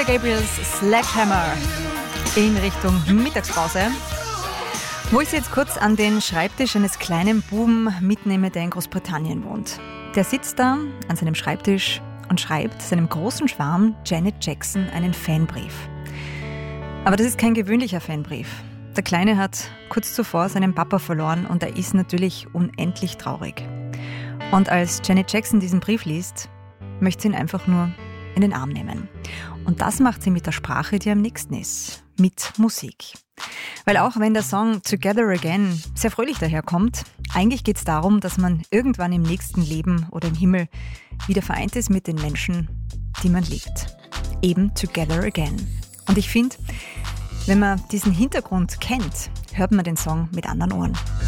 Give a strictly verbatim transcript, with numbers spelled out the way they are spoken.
Gabriels Sledgehammer in Richtung Mittagspause, wo ich Sie jetzt kurz an den Schreibtisch eines kleinen Buben mitnehme, der in Großbritannien wohnt. Der sitzt da an seinem Schreibtisch und schreibt seinem großen Schwarm Janet Jackson einen Fanbrief. Aber das ist kein gewöhnlicher Fanbrief. Der Kleine hat kurz zuvor seinen Papa verloren und er ist natürlich unendlich traurig. Und als Janet Jackson diesen Brief liest, möchte sie ihn einfach nur in den Arm nehmen. Und das macht sie mit der Sprache, die am nächsten ist, mit Musik. Weil auch wenn der Song Together Again sehr fröhlich daherkommt, eigentlich geht es darum, dass man irgendwann im nächsten Leben oder im Himmel wieder vereint ist mit den Menschen, die man liebt. Eben Together Again. Und ich finde, wenn man diesen Hintergrund kennt, hört man den Song mit anderen Ohren.